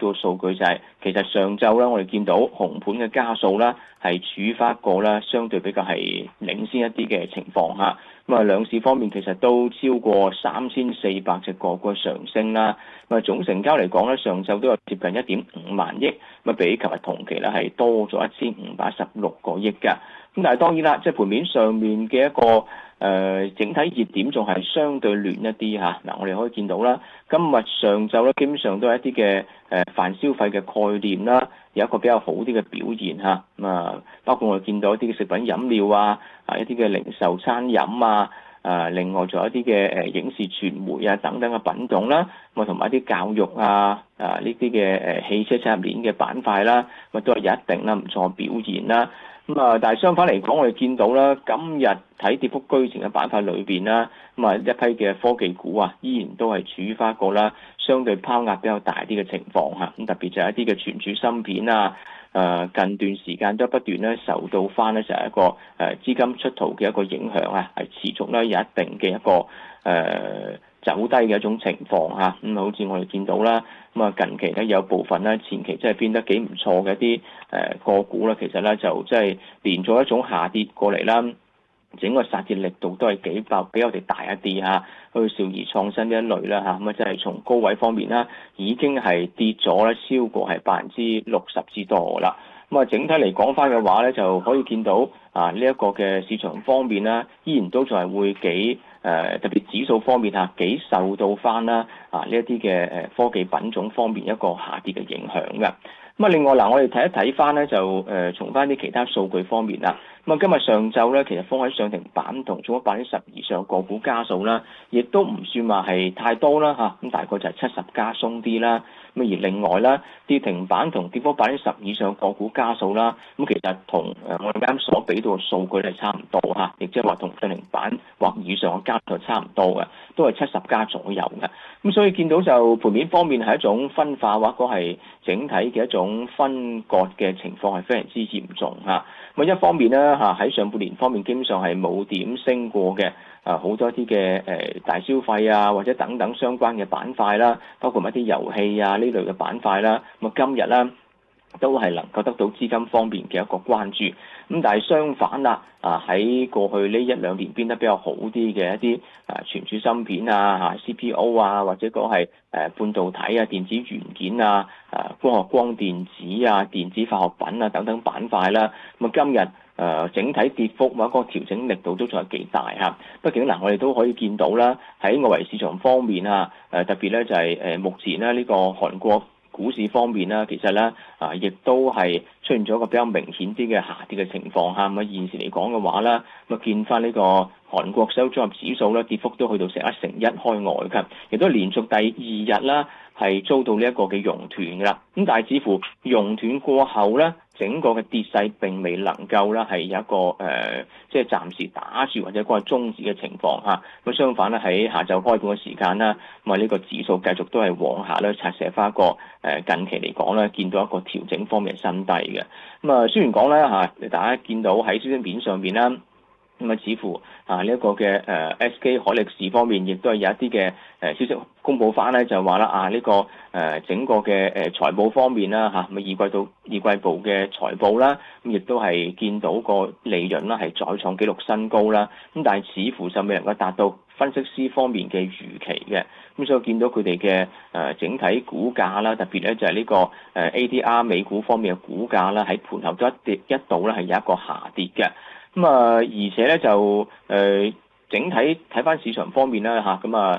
到嘅數據就係、其實上晝咧我哋見到紅盤嘅家數啦係處於一個咧相對比較係領先一啲嘅情況嚇。咁啊，兩市方面其實都超過3400隻個股上升啦。咁啊，總成交嚟講咧，上晝都有接近1.5萬億，咁啊比琴日同期咧係多咗1516個億㗎。咁但係當然啦，即係盤面上面嘅一個整體熱點仲係相對亂一啲嚇。嗱，我哋可以見到啦，今日上晝咧基本上都係一啲嘅泛消費嘅概念啦，有一個比較好啲嘅表現嚇。咁啊，包括我哋見到一啲嘅食品飲料啊，一啲嘅零售餐飲啊。另外仲有一啲嘅影視傳媒啊等等嘅品種啦，咁啊同埋一啲教育呢啲嘅汽車產業鏈嘅板塊啦，咁都係有一定啦唔錯表現啦。咁啊，但係相反嚟講，我哋見到啦，今日睇跌幅居前嘅板塊裏邊啦，咁啊一批嘅科技股啊，依然都係處於翻一個啦相對拋壓比較大啲嘅情況嚇。咁特別就係一啲嘅存儲芯片啊。近段時間都不斷咧受到翻咧就係一個資金出逃嘅一個影響啊，係持續咧有一定嘅一個走低嘅一種情況嚇。咁好似我哋見到啦，咁啊近期咧有部分咧前期真係變得幾唔錯嘅一啲個股啦，其實咧就即係連咗一種下跌過嚟啦。整個殺跌力度都係比我哋大一啲嚇，好似兆易創新呢一類啦嚇，咁啊即係從高位方面啦，已經係跌咗咧超過係60%之多啦。咁啊整體嚟講翻嘅話咧，就可以見到呢一個嘅市場方面啦，依然都仲係會幾特別指數方面幾受到翻啦呢一啲嘅科技品種方面一個下跌嘅影響嘅。咁啊，另外嗱，我哋睇一睇翻咧，就從翻啲其他數據方面啦。咁啊，今日上晝咧，其實封喺上停板同做咗10%以上個股家數啦，亦都唔算話係太多啦嚇。咁大概就係70家鬆啲啦。咁而另外啦，跌停板同跌幅10%以上個股家數啦，咁其實同我哋啱所俾到嘅數據係差唔多嚇，亦即係話同上停板或以上嘅家數差唔多嘅，都係70家左右嘅。咁所以見到就盤面方面係一種分化或者係整體嘅一種分割嘅情況係非常之嚴重嚇。咁一方面咧喺上半年方面基本上係冇點升過嘅，好多啲嘅大消費啊或者等等相關嘅板塊啦，包括一啲遊戲啊呢類嘅板塊啦，咁今日啦都係能夠得到資金方面嘅一個關注。咁但係相反啦，喺過去呢1-2年變得比較好啲嘅一啲存儲芯片啊、CPO 啊，或者講係半導體啊、電子元件啊、光學光電子啊、電子化學品啊等等板塊啦，咁今日整體跌幅或者個調整力度都仲係幾大嚇。畢竟嗱，我哋都可以見到啦，喺外圍市場方面特別咧就係目前咧呢個韓國股市方面啦，其實咧亦都係出現咗一個比較明顯啲嘅下跌嘅情況嚇。咁啊現時嚟講嘅話啦，咁啊見翻呢個韓國首綜合指數咧，跌幅都去到成1成1開外嘅，亦都連續第2日啦係遭到呢一個嘅熔斷㗎啦。咁但係似乎熔斷過後咧，整個嘅跌勢並未能夠啦係有一個即係暫時打住或者嗰個終止嘅情況嚇。咁相反咧喺下晝開盤嘅時間啦，咁啊呢個指數繼續都係往下咧拆寫翻一個近期嚟講咧見到一個調整方面嘅新低嘅。咁啊雖然講咧大家見到喺消息面上邊啦。咁啊，似乎呢一個嘅SK 海力士方面，亦都係有一啲嘅消息公佈翻咧，就話啦呢個整個嘅財報方面啦咁二季部嘅財報啦，咁亦都係見到個利潤啦係再創紀錄新高啦。咁但係似乎就未能夠達到分析師方面嘅預期嘅。咁所以見到佢哋嘅整體股價啦，特別咧就係呢個ADR 美股方面嘅股價啦，喺盤後都一度咧係有一個下跌嘅。咁而且咧就整體睇翻市場方面啦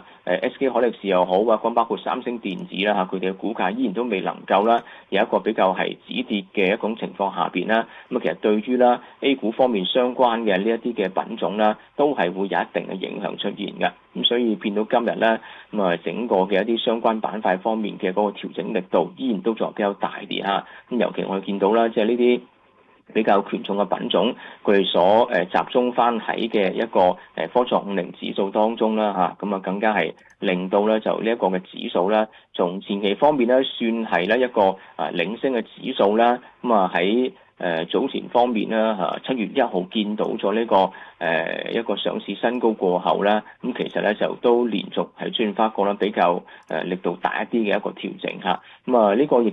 SK 海力士又好啊，包括三星電子啦佢哋嘅股價依然都未能夠啦有一個比較係止跌嘅一種情況下邊啦。咁其實對於啦 A 股方面相關嘅呢一啲嘅品種啦，都係會有一定嘅影響出現嘅。咁所以變到今日咧，咁整個嘅一啲相關板塊方面嘅嗰個調整力度依然都仲係比較大啲嚇。咁尤其我哋見到啦，即係呢啲比較權重嘅品種，佢哋所集中翻喺嘅一個科創50指數當中啦咁更加係令到咧就呢一個嘅指數咧，從前期方面咧算係咧一個領升嘅指數啦。咁喺早前方面啦7月1號見到咗呢個一個上市新高過後咧，咁其實咧就都連續係出現翻一個比較力度大一啲嘅一個調整嚇。咁呢個亦